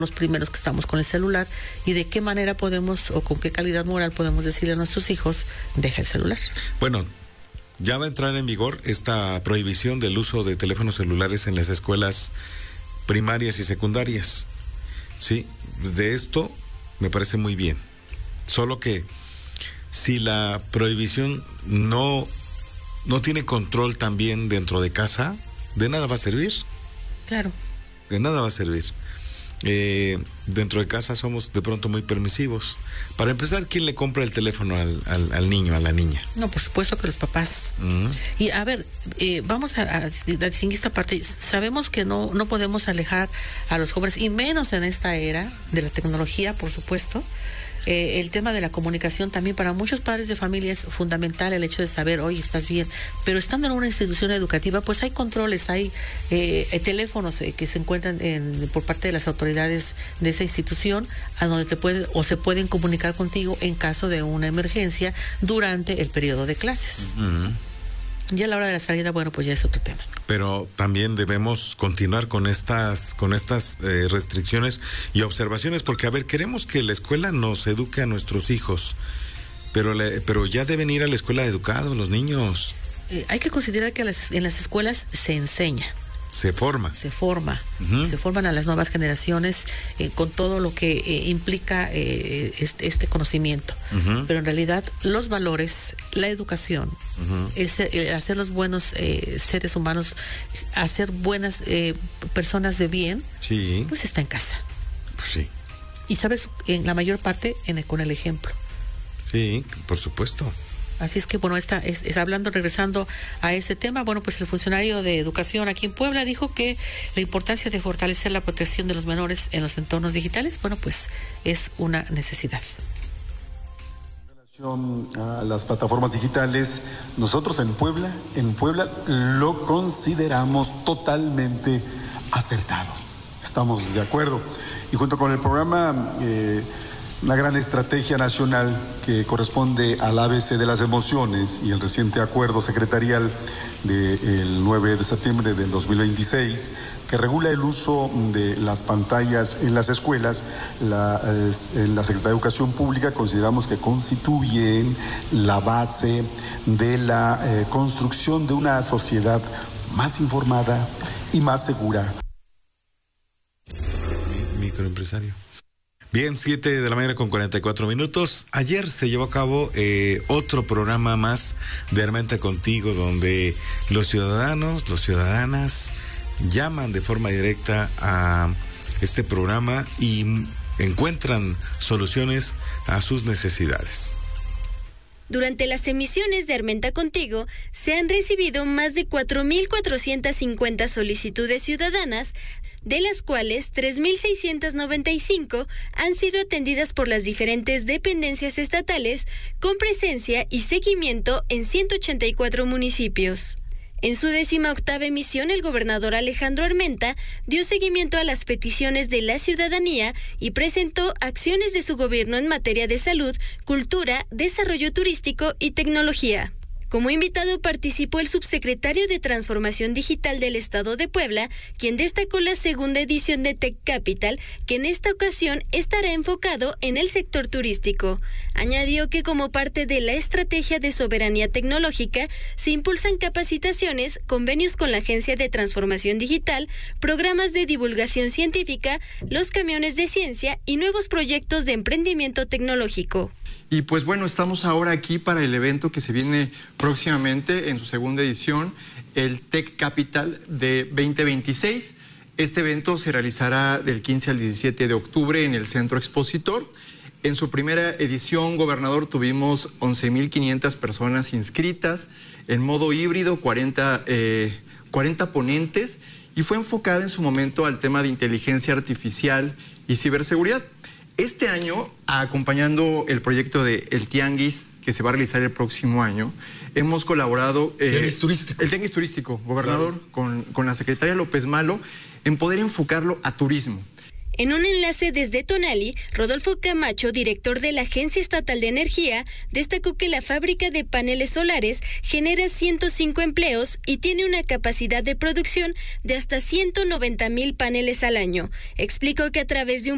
los primeros que estamos con el celular y de qué manera podemos o con qué calidad moral podemos decirle a nuestros hijos, deja el celular. Bueno, ya va a entrar en vigor esta prohibición del uso de teléfonos celulares en las escuelas primarias y secundarias. Sí, de esto me parece muy bien. Solo que si la prohibición no tiene control también dentro de casa, de nada va a servir. Claro. De nada va a servir. Dentro de casa somos de pronto muy permisivos. Para empezar, ¿quién le compra el teléfono al niño, a la niña? No, por supuesto que los papás. Y a ver, vamos a distinguir esta parte. Sabemos que no podemos alejar a los jóvenes, y menos en esta era de la tecnología, por supuesto. El tema de la comunicación también para muchos padres de familia es fundamental, el hecho de saber, oye, estás bien, pero estando en una institución educativa, pues hay controles, hay teléfonos que se encuentran por parte de las autoridades de esa institución, a donde se pueden comunicar contigo en caso de una emergencia durante el periodo de clases. Ya a la hora de la salida, bueno, pues ya es otro tema. Pero también debemos continuar con estas restricciones y observaciones, porque, a ver, queremos que la escuela nos eduque a nuestros hijos, pero ya deben ir a la escuela educados los niños. Hay que considerar que en las escuelas se enseña. Se forma. Se forman a las nuevas generaciones con todo lo que implica este conocimiento. Pero en realidad los valores, la educación, el hacer los buenos seres humanos, hacer buenas personas de bien, sí, pues está en casa. Pues sí. Y sabes, en la mayor parte con el ejemplo. Sí, por supuesto. Así es que, bueno, regresando a ese tema, bueno, pues el funcionario de educación aquí en Puebla dijo que la importancia de fortalecer la protección de los menores en los entornos digitales, bueno, pues es una necesidad. En relación a las plataformas digitales, nosotros en Puebla lo consideramos totalmente acertado. Estamos de acuerdo. Y junto con el programa una gran estrategia nacional que corresponde al ABC de las emociones y el reciente acuerdo secretarial del 9 de septiembre del 2026 que regula el uso de las pantallas en las escuelas, en la Secretaría de Educación Pública consideramos que constituyen la base de la construcción de una sociedad más informada y más segura. Microempresario. Bien, 7 de la mañana con 44 minutos. Ayer se llevó a cabo otro programa más de Armenta Contigo, donde los ciudadanas llaman de forma directa a este programa y encuentran soluciones a sus necesidades. Durante las emisiones de Armenta Contigo se han recibido más de 4.450 solicitudes ciudadanas, de las cuales 3.695 han sido atendidas por las diferentes dependencias estatales con presencia y seguimiento en 184 municipios. En su 18ª emisión, el gobernador Alejandro Armenta dio seguimiento a las peticiones de la ciudadanía y presentó acciones de su gobierno en materia de salud, cultura, desarrollo turístico y tecnología. Como invitado participó el subsecretario de Transformación Digital del Estado de Puebla, quien destacó la segunda edición de Tech Capital, que en esta ocasión estará enfocado en el sector turístico. Añadió que como parte de la estrategia de soberanía tecnológica, se impulsan capacitaciones, convenios con la Agencia de Transformación Digital, programas de divulgación científica, los camiones de ciencia y nuevos proyectos de emprendimiento tecnológico. Y pues bueno, estamos ahora aquí para el evento que se viene próximamente en su segunda edición, el Tech Capital de 2026. Este evento se realizará del 15 al 17 de octubre en el Centro Expositor. En su primera edición, gobernador, tuvimos 11.500 personas inscritas en modo híbrido, 40 ponentes, y fue enfocada en su momento al tema de inteligencia artificial y ciberseguridad. Este año, acompañando el proyecto de El Tianguis, que se va a realizar el próximo año, hemos colaborado... Tianguis turístico. El Tianguis turístico, gobernador, claro, con la secretaria López Malo, en poder enfocarlo a turismo. En un enlace desde Tonali, Rodolfo Camacho, director de la Agencia Estatal de Energía, destacó que la fábrica de paneles solares genera 105 empleos y tiene una capacidad de producción de hasta 190,000 paneles al año. Explicó que a través de un